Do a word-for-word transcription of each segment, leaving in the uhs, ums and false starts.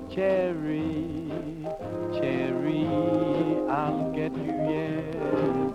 Cherry, cherry, I'll get you, yeah.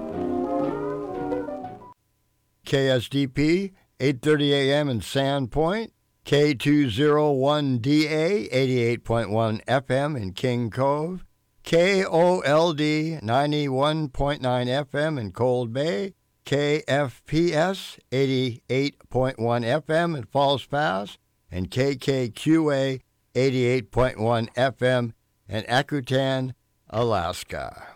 K S D P, eight thirty a.m. in Sandpoint, K two oh one D A, eighty-eight point one F M in King Cove, K O L D, ninety-one point nine F M in Cold Bay, K F P S, eighty-eight point one F M in Falls Pass, and K K Q A, eighty-eight point one F M in Akutan, Alaska.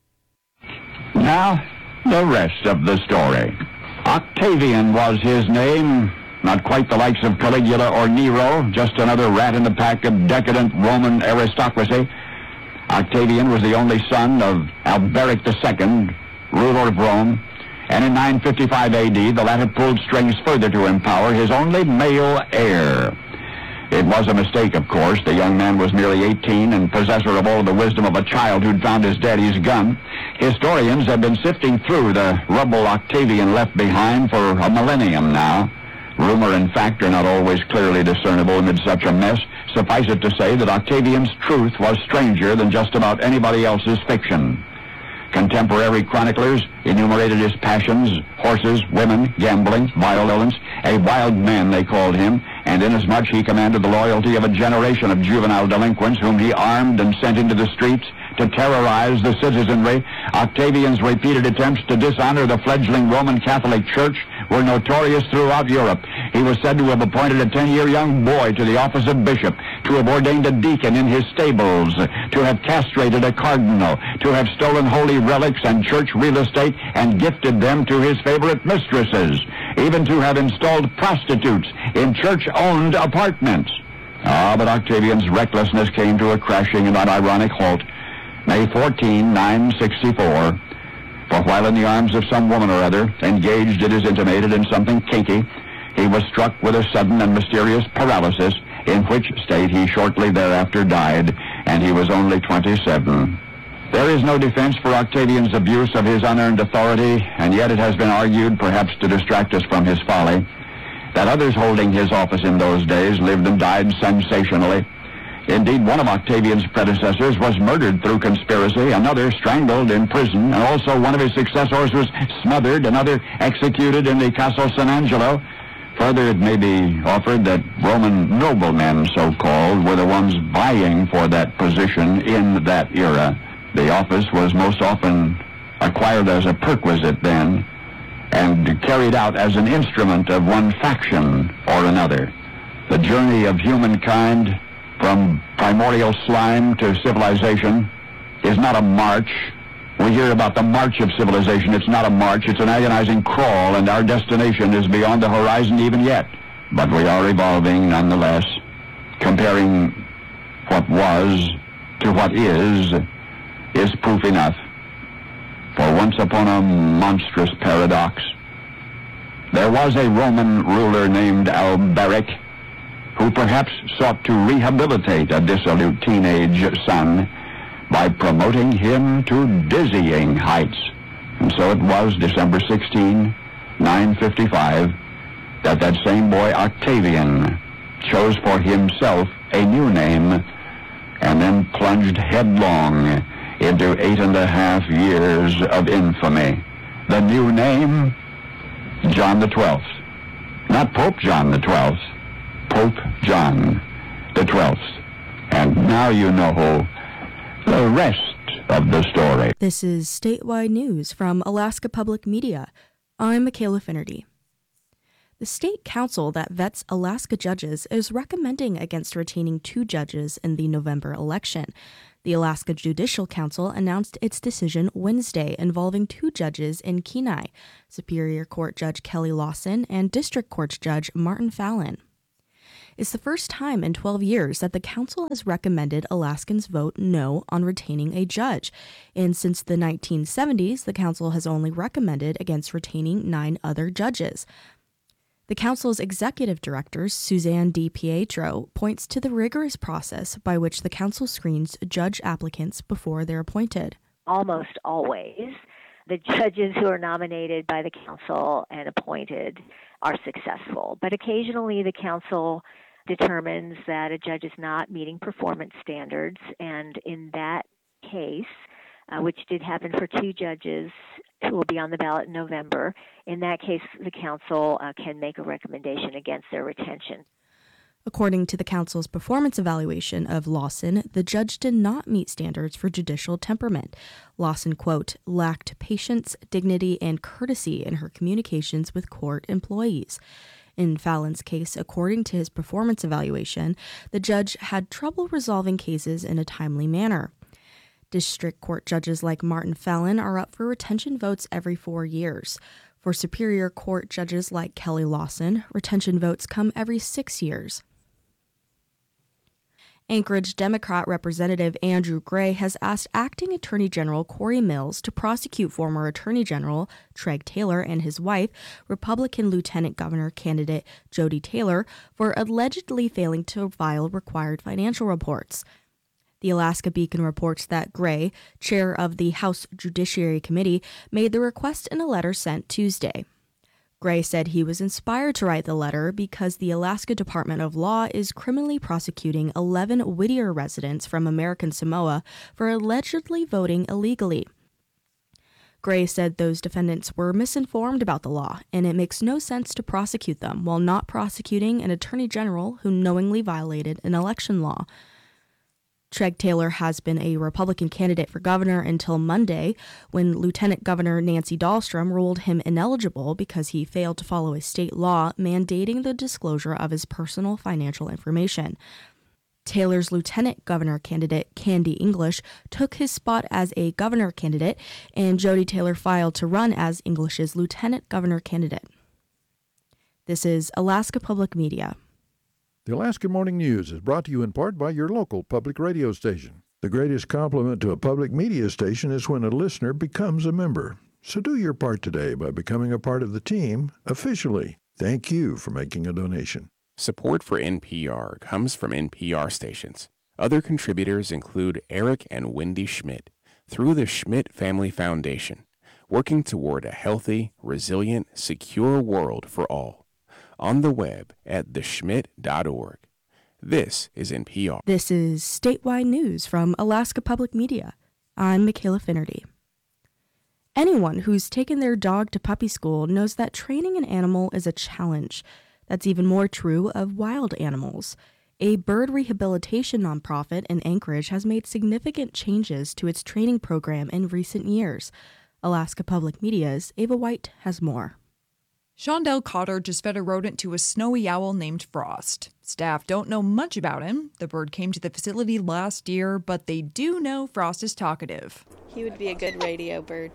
Now, the rest of the story. Octavian was his name, not quite the likes of Caligula or Nero, just another rat in the pack of decadent Roman aristocracy. Octavian was the only son of Alberic the Second, ruler of Rome, and in nine fifty-five A D, the latter pulled strings further to empower his only male heir. It was a mistake, of course. The young man was merely eighteen and possessor of all the wisdom of a child who'd found his daddy's gun. Historians have been sifting through the rubble Octavian left behind for a millennium now. Rumor and fact are not always clearly discernible amid such a mess. Suffice it to say that Octavian's truth was stranger than just about anybody else's fiction. Contemporary chroniclers enumerated his passions, horses, women, gambling, violence. A wild man, they called him, and inasmuch he commanded the loyalty of a generation of juvenile delinquents whom he armed and sent into the streets to terrorize the citizenry, Octavian's repeated attempts to dishonor the fledgling Roman Catholic Church were notorious throughout Europe. He was said to have appointed a ten-year young boy to the office of bishop, to have ordained a deacon in his stables, to have castrated a cardinal, to have stolen holy relics and church real estate and gifted them to his favorite mistresses, even to have installed prostitutes in church-owned apartments. Ah, but Octavian's recklessness came to a crashing and ironic halt May fourteenth, nine sixty-four, for while in the arms of some woman or other, engaged, it is intimated, in something kinky, he was struck with a sudden and mysterious paralysis, in which state he shortly thereafter died, and he was only twenty-seven. There is no defense for Octavian's abuse of his unearned authority, and yet it has been argued, perhaps to distract us from his folly, that others holding his office in those days lived and died sensationally. Indeed, one of Octavian's predecessors was murdered through conspiracy, another strangled in prison, and also one of his successors was smothered, another executed in the Castle San Angelo. Further, it may be offered that Roman noblemen, so-called, were the ones vying for that position in that era. The office was most often acquired as a perquisite then, and carried out as an instrument of one faction or another. The journey of humankind from primordial slime to civilization is not a march. We hear about the march of civilization. It's not a march. It's an agonizing crawl, and our destination is beyond the horizon even yet. But we are evolving nonetheless. Comparing what was to what is is proof enough. For once upon a monstrous paradox, there was a Roman ruler named Alberic, who perhaps sought to rehabilitate a dissolute teenage son by promoting him to dizzying heights. And so it was December sixteenth, nine fifty-five, that that same boy Octavian chose for himself a new name and then plunged headlong into eight and a half years of infamy. The new name, John the Twelfth. Not Pope John the Twelfth, Pope John the Twelfth. And now you know the rest of the story. This is statewide news from Alaska Public Media. I'm Michaela Finnerty. The state council that vets Alaska judges is recommending against retaining two judges in the November election. The Alaska Judicial Council announced its decision Wednesday involving two judges in Kenai, Superior Court Judge Kelly Lawson and District Court Judge Martin Fallon. It's the first time in twelve years that the council has recommended Alaskans vote no on retaining a judge, and since the nineteen seventies, the council has only recommended against retaining nine other judges. The council's executive director, Suzanne DiPietro, points to the rigorous process by which the council screens judge applicants before they're appointed. Almost always, the judges who are nominated by the council and appointed are successful, but occasionally the council determines that a judge is not meeting performance standards, and in that case, uh, which did happen for two judges who will be on the ballot in November, in that case, the council uh, can make a recommendation against their retention. According to the council's performance evaluation of Lawson, the judge did not meet standards for judicial temperament. Lawson, quote, lacked patience, dignity, and courtesy in her communications with court employees. In Fallon's case, according to his performance evaluation, the judge had trouble resolving cases in a timely manner. District court judges like Martin Fallon are up for retention votes every four years. For Superior Court judges like Kelly Lawson, retention votes come every six years. Anchorage Democrat Representative Andrew Gray has asked Acting Attorney General Corey Mills to prosecute former Attorney General Treg Taylor and his wife, Republican Lieutenant Governor candidate Jody Taylor, for allegedly failing to file required financial reports. The Alaska Beacon reports that Gray, chair of the House Judiciary Committee, made the request in a letter sent Tuesday. Gray said he was inspired to write the letter because the Alaska Department of Law is criminally prosecuting eleven Whittier residents from American Samoa for allegedly voting illegally. Gray said those defendants were misinformed about the law, and it makes no sense to prosecute them while not prosecuting an attorney general who knowingly violated an election law. Treg Taylor has been a Republican candidate for governor until Monday, when Lieutenant Governor Nancy Dahlstrom ruled him ineligible because he failed to follow a state law mandating the disclosure of his personal financial information. Taylor's lieutenant governor candidate, Candy English, took his spot as a governor candidate, and Jody Taylor filed to run as English's lieutenant governor candidate. This is Alaska Public Media. The Alaska Morning News is brought to you in part by your local public radio station. The greatest compliment to a public media station is when a listener becomes a member. So do your part today by becoming a part of the team officially. Thank you for making a donation. Support for N P R comes from N P R stations. Other contributors include Eric and Wendy Schmidt through the Schmidt Family Foundation, working toward a healthy, resilient, secure world for all. On the web at the schmidt dot org. This is N P R. This is statewide news from Alaska Public Media. I'm Michaela Finnerty. Anyone who's taken their dog to puppy school knows that training an animal is a challenge. That's even more true of wild animals. A bird rehabilitation nonprofit in Anchorage has made significant changes to its training program in recent years. Alaska Public Media's Ava White has more. Shondell Cotter just fed a rodent to a snowy owl named Frost. Staff don't know much about him. The bird came to the facility last year, but they do know Frost is talkative. He would be a good radio bird.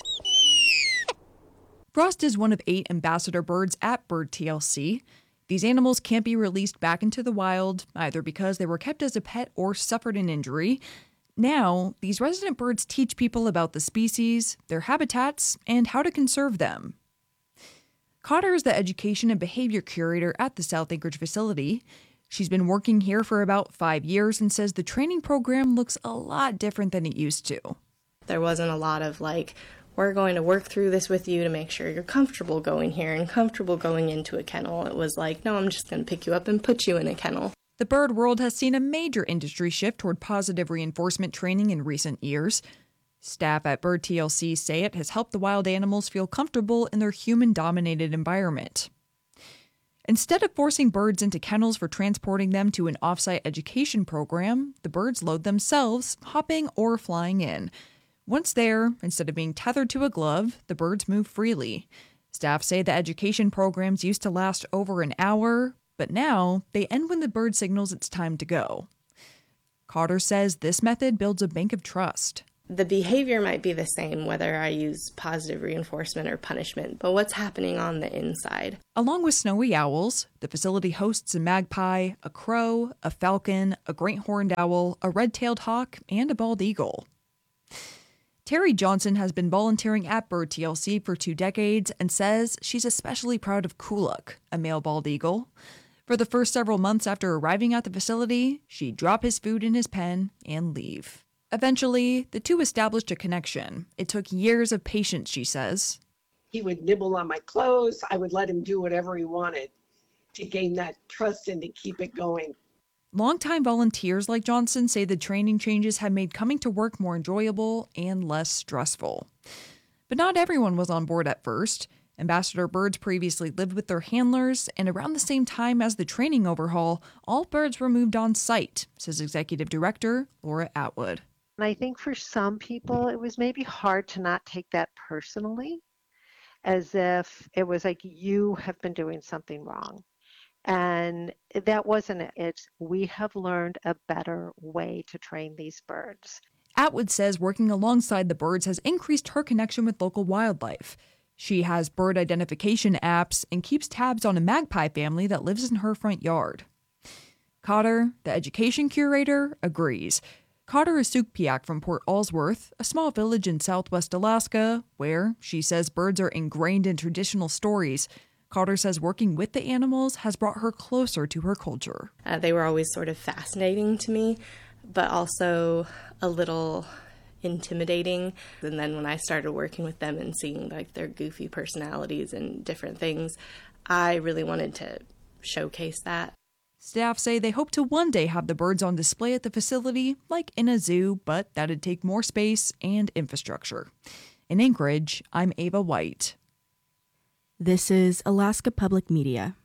Frost is one of eight ambassador birds at Bird T L C. These animals can't be released back into the wild, either because they were kept as a pet or suffered an injury. Now, these resident birds teach people about the species, their habitats, and how to conserve them. Cotter is the Education and Behavior Curator at the South Anchorage facility. She's been working here for about five years and says the training program looks a lot different than it used to. There wasn't a lot of like, we're going to work through this with you to make sure you're comfortable going here and comfortable going into a kennel. It was like, no, I'm just going to pick you up and put you in a kennel. The bird world has seen a major industry shift toward positive reinforcement training in recent years. Staff at Bird T L C say it has helped the wild animals feel comfortable in their human-dominated environment. Instead of forcing birds into kennels for transporting them to an off-site education program, the birds load themselves, hopping or flying in. Once there, instead of being tethered to a glove, the birds move freely. Staff say the education programs used to last over an hour, but now they end when the bird signals it's time to go. Cotter says this method builds a bank of trust. The behavior might be the same whether I use positive reinforcement or punishment, but what's happening on the inside? Along with snowy owls, the facility hosts a magpie, a crow, a falcon, a great horned owl, a red-tailed hawk, and a bald eagle. Terry Johnson has been volunteering at Bird T L C for two decades and says she's especially proud of Kuluk, a male bald eagle. For the first several months after arriving at the facility, she'd drop his food in his pen and leave. Eventually, the two established a connection. It took years of patience, she says. He would nibble on my clothes. I would let him do whatever he wanted. to gain that trust and to keep it going. Longtime volunteers like Johnson say the training changes have made coming to work more enjoyable and less stressful. But not everyone was on board at first. Ambassador birds previously lived with their handlers, and around the same time as the training overhaul, all birds were moved on site, says Executive Director Laura Atwood. And I think for some people, it was maybe hard to not take that personally, as if it was like you have been doing something wrong. And that wasn't it. It's we have learned a better way to train these birds. Atwood says working alongside the birds has increased her connection with local wildlife. She has bird identification apps and keeps tabs on a magpie family that lives in her front yard. Cotter, the education curator, agrees. Cotter is Sukpiak from Port Allsworth, a small village in southwest Alaska, where, she says, birds are ingrained in traditional stories. Cotter says working with the animals has brought her closer to her culture. Uh, they were always sort of fascinating to me, but also a little intimidating. And then when I started working with them and seeing like their goofy personalities and different things, I really wanted to showcase that. Staff say they hope to one day have the birds on display at the facility, like in a zoo, but that'd take more space and infrastructure. In Anchorage, I'm Ava White. This is Alaska Public Media.